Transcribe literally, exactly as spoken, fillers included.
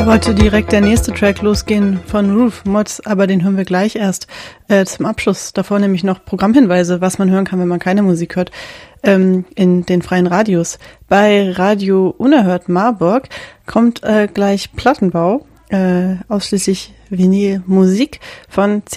wollte direkt der nächste Track losgehen von Roof Mods, aber den hören wir gleich erst äh, zum Abschluss. Davor nämlich noch Programmhinweise, was man hören kann, wenn man keine Musik hört, ähm, in den freien Radios. Bei Radio Unerhört Marburg kommt äh, gleich Plattenbau, äh, ausschließlich Vinylmusik von